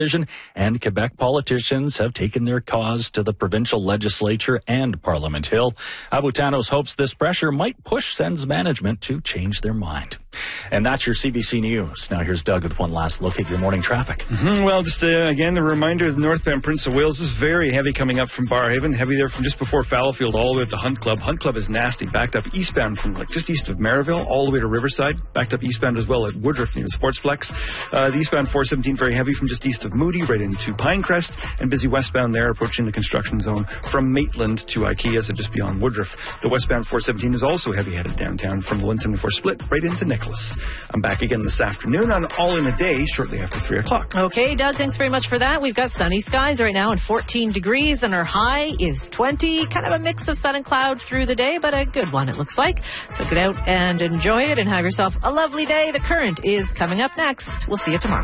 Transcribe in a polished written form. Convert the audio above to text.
and Quebec politicians have taken their cause to the provincial legislature and Parliament Hill. Abutano's hopes this pressure might push Sens management to change their mind. And that's your CBC News. Now here's Doug with one last look at your morning traffic. Well, just again, a reminder, the northbound Prince of Wales is very heavy coming up from Barrhaven. Heavy there from just before Fallowfield all the way up to Hunt Club. Hunt Club is nasty. Backed up eastbound from just east of Maryville all the way to Riverside. Backed up eastbound as well at Woodruff near the Sportsplex. The eastbound 417 very heavy from just east of Moody right into Pinecrest. And busy westbound there approaching the construction zone from Maitland to IKEA, so just beyond Woodruff. The westbound 417 is also heavy headed downtown from the 174 split right into Nicholas. I'm back again this afternoon on All in a Day shortly after 3 o'clock. Okay, Doug, thanks very much for that. We've got sunny skies right now and 14 degrees, and our high is 20. Kind of a mix of sun and cloud through the day, but a good one, it looks like. So get out and enjoy it and have yourself a lovely day. The Current is coming up next. We'll see you tomorrow.